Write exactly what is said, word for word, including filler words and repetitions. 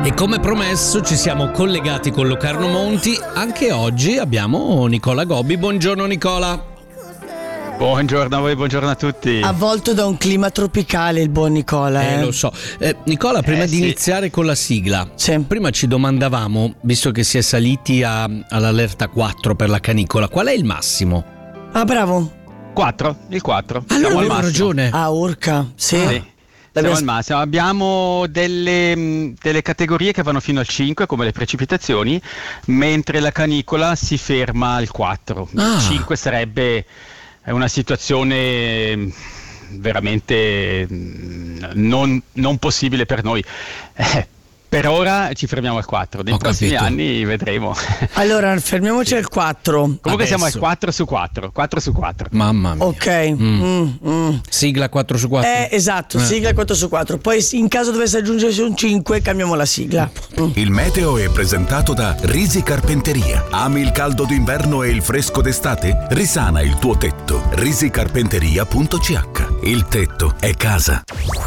E come promesso ci siamo collegati con Locarno Monti. Anche oggi abbiamo Nicola Gobbi. Buongiorno Nicola. Buongiorno a voi, buongiorno a tutti. Avvolto da un clima tropicale il buon Nicola. Eh, eh lo so. Eh, Nicola, prima Eh, di sì. iniziare con la sigla, Sì. prima ci domandavamo, visto che si è saliti a- all'allerta quattro per la canicola, qual è il massimo? Ah, bravo. quattro, il quattro. Allora Siamo al avevo massimo. ragione. Ah, urca. Sì. Sì. Siamo L'abbiamo- al massimo. Abbiamo delle, mh, delle categorie che vanno fino al cinque, come le precipitazioni, mentre la canicola si ferma al quattro. Ah. Il cinque sarebbe una situazione mh, veramente mh, non, non possibile per noi. Eh, per ora ci fermiamo al quattro, nei Ho prossimi capito. anni vedremo. Allora, fermiamoci al quattro. Comunque Adesso. siamo al quattro su quattro, quattro su quattro. Mamma mia. Ok. Mm, mm. Sigla quattro su quattro. Eh, esatto, Eh. sigla quattro su quattro. Poi in caso dovesse aggiungersi un cinque, cambiamo la sigla. Mm. Il meteo è presentato da Risi Carpenteria. Ami il caldo d'inverno e il fresco d'estate? Risana il tuo tetto. risi carpenteria punto c h. Il tetto è casa.